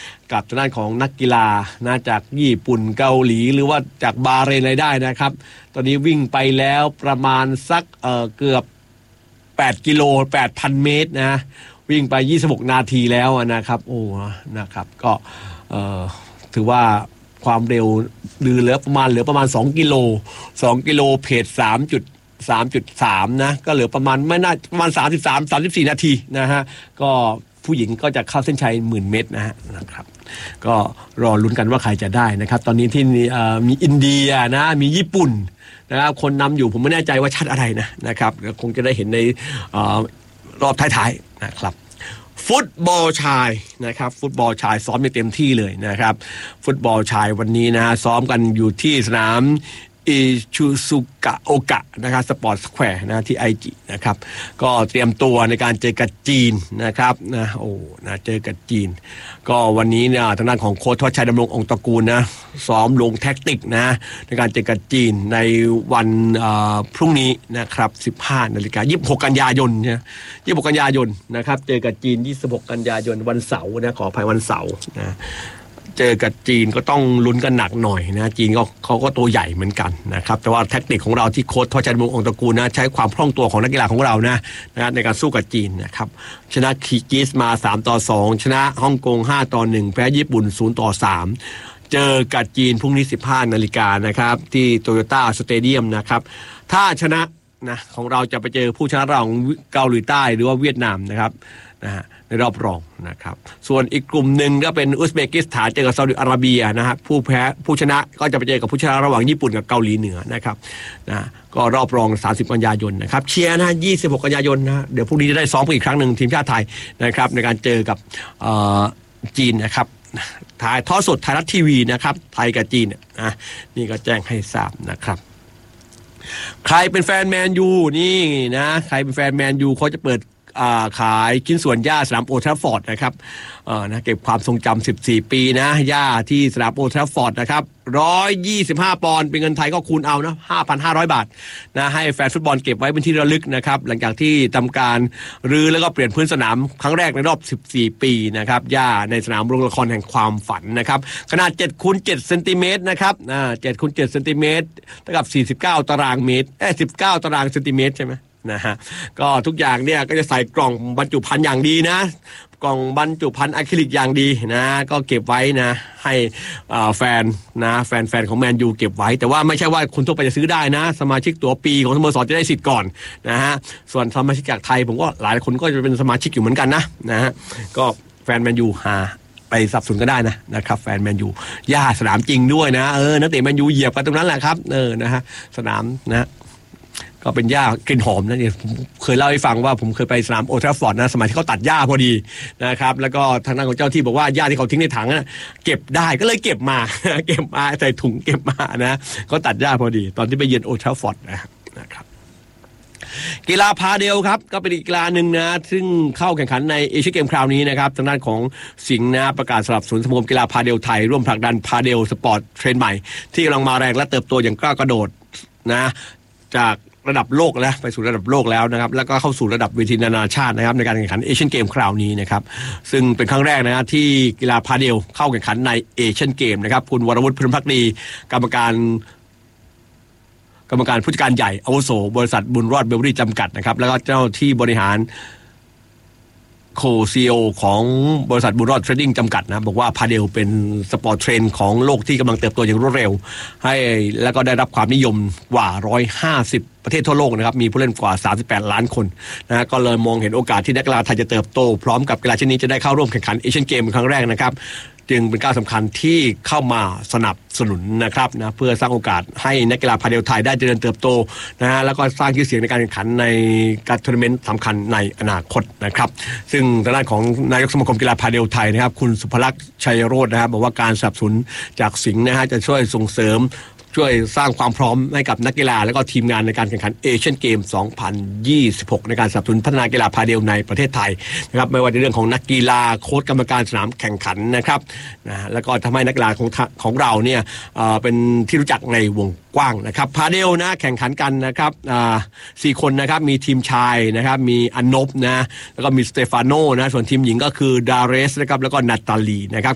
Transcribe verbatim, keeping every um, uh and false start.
กับทางด้านของนักกีฬานะจากญี่ปุ่นเกาหลีหรือว่าจากบาห์เรนอะไรได้นะครับตอนนี้วิ่งไปแล้วประมาณสักเอ่อเกือบแปดกิโล แปดพัน เมตรนะวิ่งไปยี่สิบหกนาทีแล้วนะครับโอ้นะครับก็เอ่อถือว่าความเร็วดือเหลือประมาณเหลือประมาณสองกิโลสองกิโลเพจ สามจุดสามจุดสาม นะก็เหลือประมาณไม่น่าประมาณสามสิบสาม สามสิบสี่นาทีนะฮะก็ผู้หญิงก็จะเข้าเส้นชัยหมื่นเมตรนะฮะนะครับก็รอลุ้นกันว่าใครจะได้นะครับตอนนี้ที่มีอินเดียนะมีญี่ปุ่นนะครับคนนำอยู่ผมไม่แน่ใจว่าชาติอะไรนะนะครับคงจะได้เห็นในรอบท้ายๆนะครับฟุตบอลชายนะครับฟุตบอลชายซ้อมอย่างเต็มที่เลยนะครับฟุตบอลชายวันนี้นะซ้อมกันอยู่ที่สนามอิชูซุกะโอกะนะครับสปอร์ตสแควร์นะที่ไอจินะครับก็เตรียมตัวในการเจอกับจีนนะครับนะโอ้นะเจอกับจีนก็วันนี้เนี่ยทางด้านของโค้ชทวัชชัยดำรงองค์ตระกูลนะซ้อมลงแท็กติกนะในการเจอกับจีนในวันพรุ่งนี้นะครับสิบห้านาฬิกายี่สิบหกกันยายนนะยี่สิบหกกันยายนนะครับเจอกับจีนยี่สิบหกกันยายนวันเสาร์นะขออภัยวันเสาร์นะเจอกับจีนก็ต้องลุ้นกันหนักหน่อยนะจีนก็เขาก็ตัวใหญ่เหมือนกันนะครับแต่ว่าแทคนิคของเราที่โค้ชทวัชชัยดำรงองค์ตระกูลนะใช้ความคล่องตัวของนักกีฬาของเรานะนะในการสู้กับจีนนะครับชนะคีร์กิสมาสามต่อสองชนะฮ่องกงห้าต่อหนึ่งแพ้ญี่ปุ่นศูนย์ต่อสามเจอกับจีนพรุ่งนี้สิบห้านาฬิกานะครับที่โตโยต้าสเตเดียมนะครับถ้าชนะนะของเราจะไปเจอผู้ชนะรองเกาหลีใต้หรือว่าเวียดนามนะครับนะฮะในรอบรองนะครับส่วนอีกกลุ่มหนึ่งก็เป็นอุซเบกิสถานเจอกับซาอุดิอาระเบียนะฮะผู้แพ้ผู้ชนะก็จะไปเจอกับผู้ชนะระหว่างญี่ปุ่นกับเกาหลีเหนือนะครับนะก็รอบรองสามสิบกันยายนนะครับเชียร์นะยี่สิบหกกันยายนนะเดี๋ยวพรุ่งนี้จะได้ซ้อมอีกครั้งหนึ่งทีมชาติไทยนะครับในการเจอกับจีนนะครับถ่ายทอดสดไทยรัฐทีวีนะครับไทยกับจีนนะนี่ก็แจ้งให้ทราบนะครับใครเป็นแฟนแมนยูนี่นะใครเป็นแฟนแมนยูเขาจะเปิดขายชิ้นส่วนหญ้าสนามโอลด์แทราฟฟอร์ดนะครับเออนะเก็บความทรงจำสิบสี่ปีนะหญ้าที่สนามโอลด์แทราฟฟอร์ดนะครับหนึ่งร้อยยี่สิบห้าปอนด์เป็นเงินไทยก็คูณเอานะ ห้าพันห้าร้อย บาทนะให้แฟนฟุตบอลเก็บไว้เป็นที่ระลึกนะครับหลังจากที่ทำการรื้อแล้วก็เปลี่ยนพื้นสนามครั้งแรกในรอบสิบสี่ปีนะครับหญ้าในสนามโรงละครแห่งความฝันนะครับขนาด เจ็ดคูณเจ็ด เซนติเมตรนะครับอ่า เจ็ดคูณเจ็ด เซนติเมตรเท่ากับสี่สิบเก้าตารางเมตรเอ้ยสิบเก้าตารางเซนติเมตรใช่ไหมนะฮะก็ทุกอย่างเนี่ยก็จะใส่กล่องบรรจุภัณฑ์อย่างดีนะกล่องบรรจุภัณฑ์อะคริลิกอย่างดีนะก็เก็บไว้นะให้แฟนนะแฟนๆของแมนยูเก็บไว้แต่ว่าไม่ใช่ว่าคนทั่วไปจะซื้อได้นะสมาชิกตั๋วปีของสโมสรจะได้สิทธิ์ก่อนนะฮะส่วนสมาชิกจากไทยผมก็หลายคนก็จะเป็นสมาชิกอยู่เหมือนกันนะนะฮะก็แฟนแมนยูหาไปสนับสนุนก็ได้นะนะครับแฟนแมนยูหญ้าสนามจริงด้วยนะเออนักเตะแมนยูเหยียบกันตรงนั้นแหละครับเออนะฮะสนามนะก็เป็นหญ้ากลิ่นหอมนะเนี่ยผมเคยเล่าให้ฟังว่าผมเคยไปสนามโอลด์แทราฟฟอร์ดนะสมัยที่เขาตัดหญ้าพอดีนะครับแล้วก็ทางด้านของเจ้าที่บอกว่าหญ้าที่เขาทิ้งในถังนะเก็บได้ก็เลยเก็บมาเก็บมาใส่ถุงเก็บมานะเขาตัดหญ้าพอดีตอนที่ไปเยือนโอลด์แทราฟฟอร์ดนะครับกีฬาพาเดลครับก็เป็นอีกกีฬาหนึ่งนะซึ่งเข้าแข่งขันในเอเชียนเกมคราวนี้นะครับทางด้านของสิงห์นะประกาศสนับสนุนสมาคมกีฬาพาเดลไทยร่วมผลักดันพาเดลสปอร์ตเทรนด์ใหม่ที่กำลังมาแรงและเติบโตอย่างก้าวกระโดดนะจากระดับโลกแล้วไปสู่ระดับโลกแล้วนะครับแล้วก็เข้าสู่ระดับเวทีนานาชาตินะครับในการแข่งขันเอเชียนเกมคราวนี้นะครับซึ่งเป็นครั้งแรกนะที่กีฬาพาเดลเข้าแข่งขันในเอเชียนเกมนะครับคุณวรวุฒิพลพักดีกรรมการกรรมการผู้จัดการใหญ่อาวุโสบริษัทบุญรอดเบเวอรี่จำกัดนะครับแล้วก็เจ้าที่บริหารโคซีโอของบริษัทบุญรอดเทรดดิ้งจำกัดนะบอกว่าพาเดลเป็นสปอร์ตเทรนด์ของโลกที่กำลังเติบโตอย่างรวดเร็วให้แล้วก็ได้รับความนิยมกว่าหนึ่งร้อยห้าสิบประเทศทั่วโลกนะครับมีผู้เล่นกว่าสามสิบแปดล้านคนนะก็เลยมองเห็นโอกาสที่นักกีฬาไทยจะเติบโตพร้อมกับกีฬาชนิดนี้จะได้เข้าร่วมแข่งขันเอเชียนเกมเป็นครั้งแรกนะครับจึงเป็นก้าวสำคัญที่เข้ามาสนับสนุนนะครับนะเพื่อสร้างโอกาสให้นักกีฬาพาเดลไทยได้เจริญเติบโตนะฮะแล้วก็สร้างชื่อเสียงในการแข่งขันในการทัวร์นาเมนต์สำคัญในอนาคตนะครับซึ่งทางด้านของนายกสมาคมกีฬาพาเดลไทยนะครับคุณสุภลักษณ์ชัยโรจน์นะครับบอกว่าการสนับสนุนจากสิงห์นะฮะจะช่วยส่งเสริมช่วยสร้างความพร้อมให้กับนักกีฬาและก็ทีมงานในการแข่งขันเอเชียนเกมสองพันยี่สิบหกในการสนับสนุนพัฒนากีฬาพาเดลในประเทศไทยนะครับไม่ว่าในเรื่องของนักกีฬาโค้ชกรรมการสนามแข่งขันนะครับนะแล้วก็ทำให้นักกีฬาของของเราเนี่ยเอ่อเป็นที่รู้จักในวงกว้างนะครับพาเดลนะแข่งขันกันนะครับอ่าสี่คนนะครับมีทีมชายนะครับมีอนบนะแล้วก็มีสเตฟานโนนะส่วนทีมหญิงก็คือดาเรสนะครับแล้วก็นาตาลีนะครับ